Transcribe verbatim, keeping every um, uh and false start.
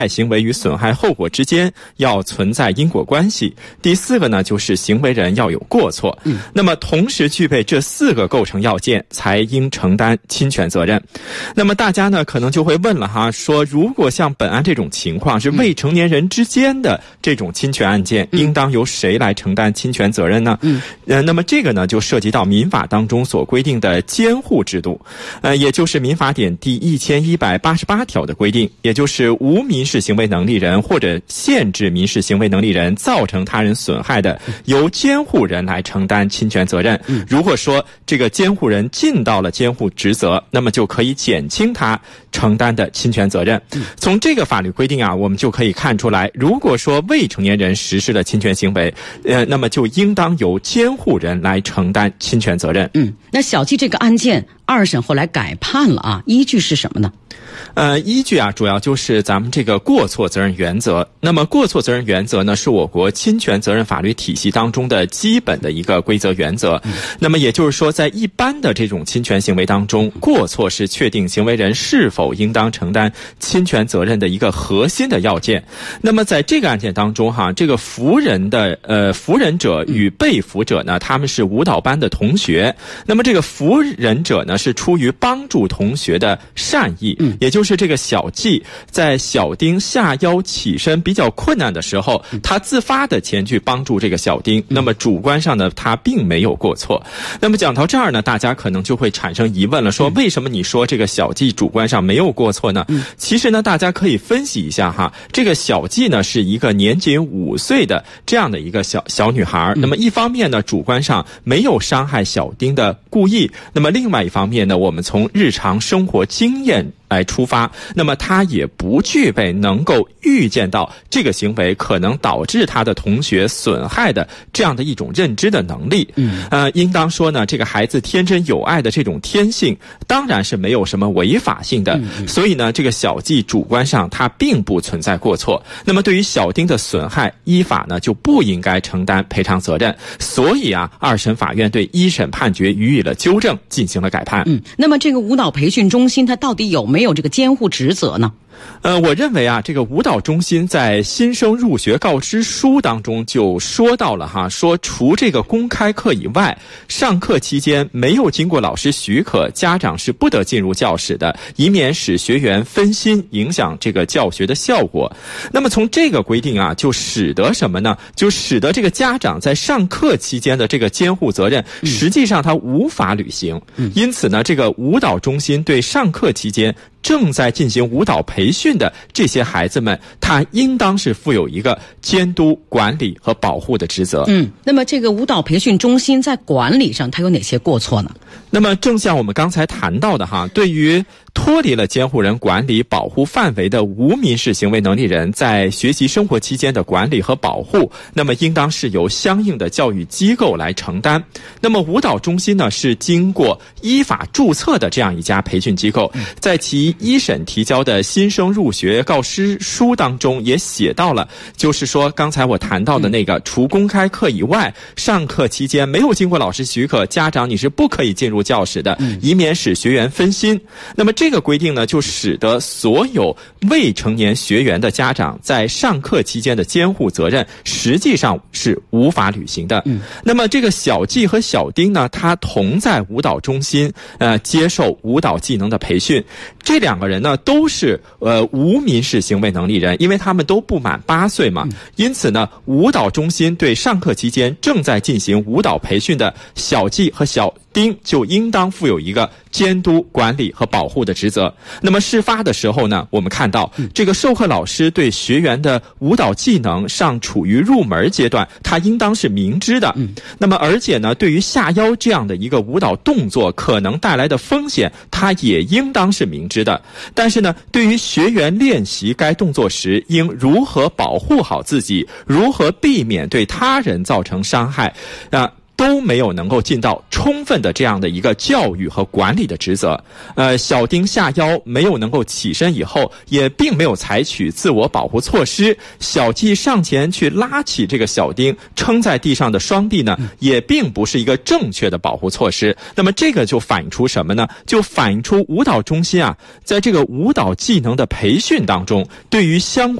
行为与损害后果之间要存在因果关系。第四个呢，就是行为人要有过错。嗯，那么同时具备这四个构成要件，才应承担侵权责任。那么大家呢，可能就会问了哈，说如果像本案这种情况是未成年人之间的这种侵权案件，嗯、应当由谁来承担侵权责任呢？嗯，呃，那么这个呢，就涉及到民法当中所规定的监护制度，呃，也就是民法典第一千一百八十八条的规定，也就是无民事行为能力人或者限制民事行为能力人造成他人损害的，由监护人来承担侵权责任。如果说这个监护人尽到了监护职责，那么就可以减轻他承担的侵权责任。从这个法律规定啊，我们就可以看出来，如果说未成年人实施了侵权行为，呃，那么就应当由监护人来承担侵权责任。 嗯，那小季这个案件二审后来改判了啊，依据是什么呢？ 呃，依据啊，主要就是咱们这个过错责任原则。那么过错责任原则呢，是我国侵权责任法律体系当中的基本的一个规则原则。嗯、那么也就是说，在一般的这种侵权行为当中，过错是确定行为人是否应当承担侵权责任的一个核心的要件。那么在这个案件当中哈，这个扶人的呃扶人者与被扶者呢，他们是舞蹈班的同学。那么这个扶人者呢，是出于帮助同学的善意，嗯、也就是这个小季在小丁下腰起身比较困难的时候，他自发的前去帮助这个小丁，那么主观上呢，他并没有过错。那么讲到这儿呢，大家可能就会产生疑问了，说为什么你说这个小季主观上没有过错呢？其实呢，大家可以分析一下哈，这个小季呢是一个年仅五岁的这样的一个小小女孩，那么一方面呢，主观上没有伤害小丁的故意，那么另外一方面呢，我们从日常生活经验来出发，那么他也不具备能够预见到这个行为可能导致他的同学损害的这样的一种认知的能力。嗯，呃，应当说呢，这个孩子天真有爱的这种天性，当然是没有什么违法性的。嗯、所以呢，这个小季主观上他并不存在过错。那么对于小丁的损害，依法呢就不应该承担赔偿责任。所以啊，二审法院对一审判决予以了纠正，进行了改判。 嗯，那么这个舞蹈培训中心它到底有没有没有这个监护职责呢？ 呃，我认为啊，这个舞蹈中心在新生入学告知书当中就说到了哈，说除这个公开课以外，上课期间没有经过老师许可，家长是不得进入教室的，以免使学员分心，影响这个教学的效果。那么从这个规定啊，就使得什么呢？就使得这个家长在上课期间的这个监护责任，实际上他无法履行。嗯、因此呢，这个舞蹈中心对上课期间正在进行舞蹈培训的这些孩子们，他应当是负有一个监督、管理和保护的职责。 嗯，那么这个舞蹈培训中心在管理上它有哪些过错呢？ 那么正像我们刚才谈到的哈，对于脱离了监护人管理保护范围的无民事行为能力人在学习生活期间的管理和保护，那么应当是由相应的教育机构来承担。那么舞蹈中心呢，是经过依法注册的这样一家培训机构，在其一审提交的新生入学告知书当中也写到了，就是说刚才我谈到的那个除公开课以外，上课期间没有经过老师许可，家长你是不可以进入教室的，以免使学员分心。那么这个规定呢，就使得所有未成年学员的家长在上课期间的监护责任实际上是无法履行的。嗯、那么这个小季和小丁呢，他同在舞蹈中心呃接受舞蹈技能的培训。这两个人呢都是呃无民事行为能力人，因为他们都不满八岁嘛，嗯、因此呢，舞蹈中心对上课期间正在进行舞蹈培训的小季和小丁就应当负有一个监督、管理和保护的职责。那么事发的时候呢，我们看到这个授课老师对学员的舞蹈技能尚处于入门阶段，他应当是明知的。那么而且呢，对于下腰这样的一个舞蹈动作可能带来的风险，他也应当是明知的。但是呢，对于学员练习该动作时应如何保护好自己，如何避免对他人造成伤害啊， 都没有能够尽到充分的这样的一个教育和管理的职责。呃，小丁下腰没有能够起身以后，也并没有采取自我保护措施。小季上前去拉起这个小丁撑在地上的双臂呢，也并不是一个正确的保护措施。那么这个就反映出什么呢？就反映出舞蹈中心啊，在这个舞蹈技能的培训当中，对于相关